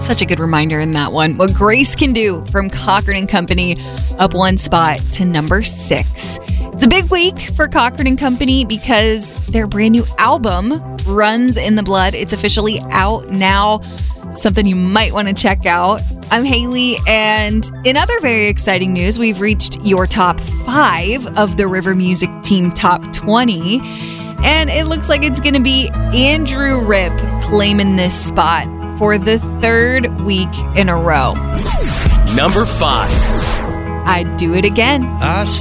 Such a good reminder in that one. What Grace Can Do from Cochran & Company, up one spot to number 6. It's a big week for Cochran & Company because their brand new album, Runs in the Blood, it's officially out now. Something you might want to check out. I'm Haley, and in other very exciting news, we've reached your top 5 of the River Music Team Top 20. And it looks like it's going to be Andrew Ripp claiming this spot for the 3rd week in a row. Number 5. I'd Do It Again. I